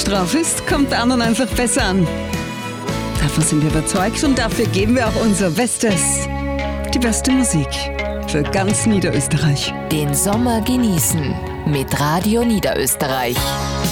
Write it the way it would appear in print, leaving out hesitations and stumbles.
gut drauf ist, kommt bei anderen einfach besser an. Davon sind wir überzeugt und dafür geben wir auch unser Bestes. Die beste Musik für ganz Niederösterreich. Den Sommer genießen mit Radio Niederösterreich.